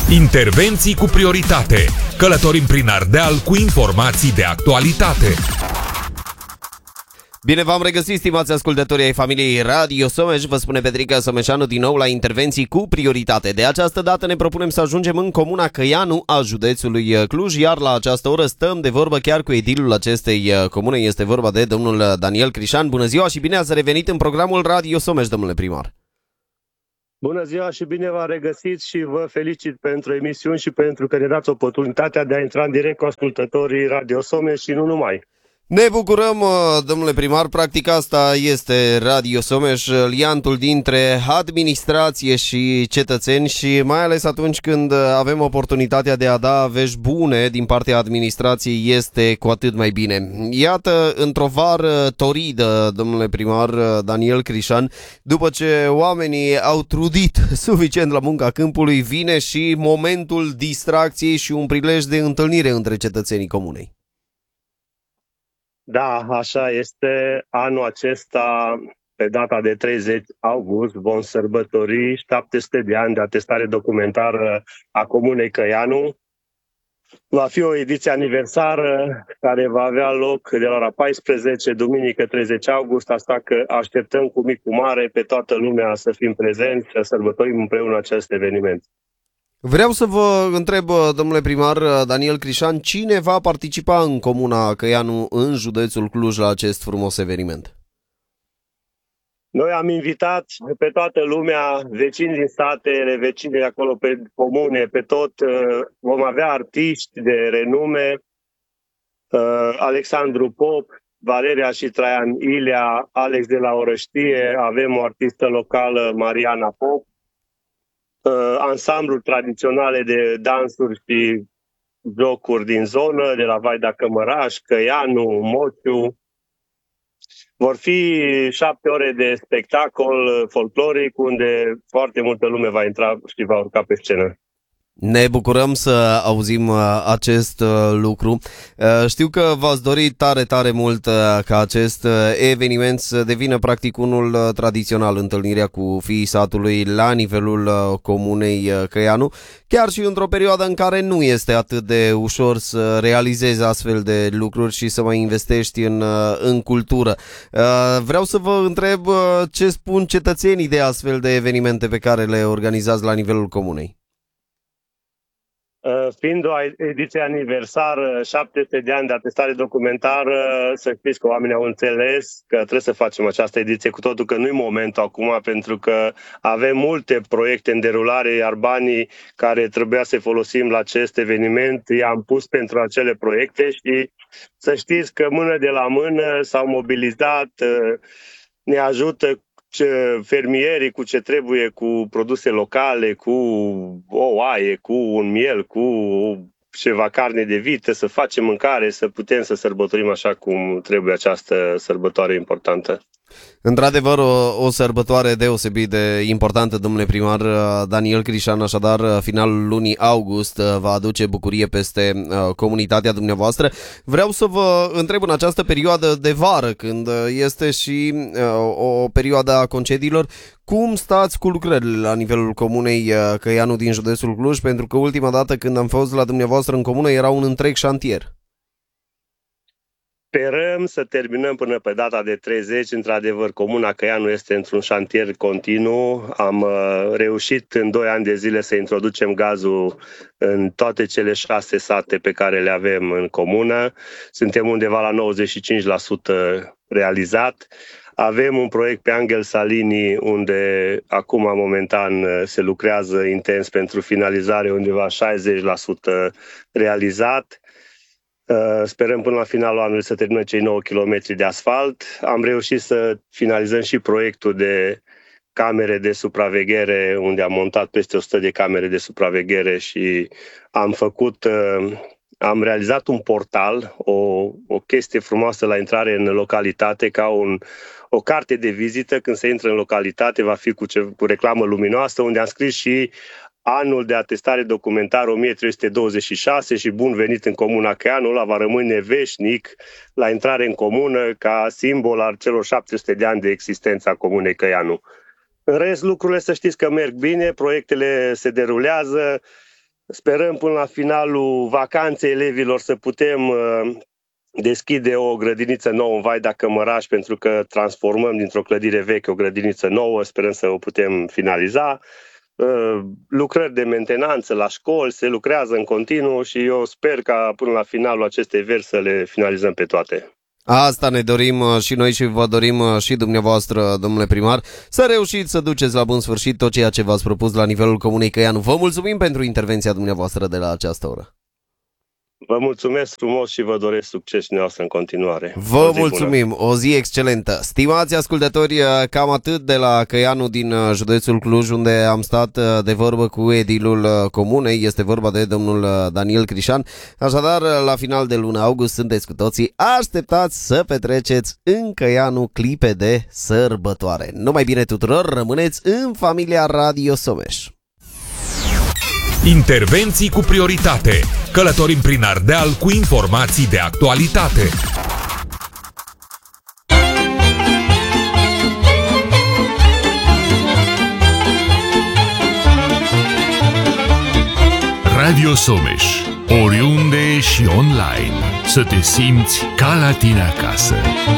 Intervenții cu prioritate. Călătorim prin Ardeal cu informații de actualitate. Bine v-am regăsit, stimați ascultători ai familiei Radio Someș. Vă spune Petrica Someșanu din nou la intervenții cu prioritate. De această dată ne propunem să ajungem în comuna Căianu a județului Cluj, iar la această oră stăm de vorbă chiar cu edilul acestei comune. Este vorba de domnul Daniel Crișan. Bună ziua și bine ați revenit în programul Radio Someș, domnule primar. Bună ziua și bine v-am regăsit și vă felicit pentru emisiuni și pentru că ne dați oportunitatea de a intra în direct cu ascultătorii Radio Someș și nu numai. Ne bucurăm, domnule primar, practic asta este Radio Someș, liantul dintre administrație și cetățeni și mai ales atunci când avem oportunitatea de a da vești bune din partea administrației este cu atât mai bine. Iată, într-o vară toridă, domnule primar Daniel Crișan, după ce oamenii au trudit suficient la munca câmpului, vine și momentul distracției și un prilej de întâlnire între cetățenii comunei. Da, așa este. Anul acesta, pe data de 30 august, vom sărbători 700 de ani de atestare documentară a Comunei Căianu. Va fi o ediție aniversară care va avea loc de la ora 14, duminică 30 august, asta că așteptăm cu mic cu mare pe toată lumea să fim prezenți, să sărbătorim împreună acest eveniment. Vreau să vă întreb, domnule primar Daniel Crișan, cine va participa în comuna Căianu, în județul Cluj, la acest frumos eveniment? Noi am invitat pe toată lumea, vecini din satele, vecini de acolo, pe comune, pe tot. Vom avea artiști de renume, Alexandru Pop, Valeria și Traian Ilea, Alex de la Orăștie, avem o artistă locală, Mariana Pop, ansambluri tradiționale de dansuri și jocuri din zonă, de la Vaida Cămăraș, Căianu, Mociu. Vor fi 7 ore de spectacol folcloric unde foarte multă lume va intra și va urca pe scenă. Ne bucurăm să auzim acest lucru. Știu că v-ați dorit tare mult ca acest eveniment să devină practic unul tradițional, întâlnirea cu fiii satului la nivelul comunei Căianu, chiar și într-o perioadă în care nu este atât de ușor să realizezi astfel de lucruri și să mai investești în cultură. Vreau să vă întreb ce spun cetățenii de astfel de evenimente pe care le organizați la nivelul comunei. Fiind o ediție aniversară, 700 de ani de atestare documentară, să știți că oamenii au înțeles că trebuie să facem această ediție, cu totul că nu-i momentul acum, pentru că avem multe proiecte în derulare, iar banii care trebuia să folosim la acest eveniment i-am pus pentru acele proiecte și să știți că mână de la mână s-au mobilizat, ne ajută fermierii cu ce trebuie, cu produse locale, cu o oaie, cu un miel, cu ceva carne de vită, să facem mâncare, să putem să sărbătorim așa cum trebuie această sărbătoare importantă. Într-adevăr, o sărbătoare deosebit de importantă, domnule primar Daniel Crișan, așadar finalul lunii august va aduce bucurie peste comunitatea dumneavoastră. Vreau să vă întreb în această perioadă de vară, când este și o perioadă a concediilor, cum stați cu lucrările la nivelul comunei Căianu din județul Cluj? Pentru că ultima dată când am fost la dumneavoastră în comună era un întreg șantier. Sperăm să terminăm până pe data de 30. Într-adevăr, comuna Căianu este într-un șantier continuu. Am reușit în 2 ani de zile să introducem gazul în toate cele 6 sate pe care le avem în comună. Suntem undeva la 95% realizat. Avem un proiect pe Angel Salini unde acum momentan se lucrează intens pentru finalizare, undeva 60% realizat. Sperăm până la finalul anului să terminăm cei 9 km de asfalt. Am reușit să finalizăm și proiectul de camere de supraveghere, unde am montat peste 100 de camere de supraveghere și am realizat un portal, o chestie frumoasă la intrare în localitate, ca o carte de vizită. Când se intră în localitate va fi cu reclamă luminoasă, unde am scris și anul de atestare documentară 1326 și bun venit în comuna Căianu. Ăla va rămâne veșnic la intrare în comună ca simbol al celor 700 de ani de existență a comunei Căianu. În rest, lucrurile să știți că merg bine, proiectele se derulează. Sperăm până la finalul vacanței elevilor să putem deschide o grădiniță nouă în Vaida Cămăraș, pentru că transformăm dintr-o clădire veche o grădiniță nouă, sperăm să o putem finaliza. Lucrări de mentenanță la școli, se lucrează în continuu și eu sper ca până la finalul acestei veri să le finalizăm pe toate. Asta ne dorim și noi și vă dorim și dumneavoastră, domnule primar, să reușiți să duceți la bun sfârșit tot ceea ce v-ați propus la nivelul Comunei Căianu. Vă mulțumim pentru intervenția dumneavoastră de la această oră. Vă mulțumesc frumos și vă doresc succes dumneavoastră în continuare. Vă mulțumim, bună. O zi excelentă. Stimați ascultători, cam atât de la Căianu din județul Cluj, unde am stat de vorbă cu edilul comunei. Este vorba de domnul Daniel Crișan. Așadar, la final de luna august sunteți cu toții așteptați să petreceți în Căianu clipe de sărbătoare. Numai bine tuturor, rămâneți în familia Radio Someș. Intervenții cu prioritate. Călătorim prin Ardeal cu informații de actualitate. Radio Someș. Oriunde și online. Să te simți ca la tine acasă.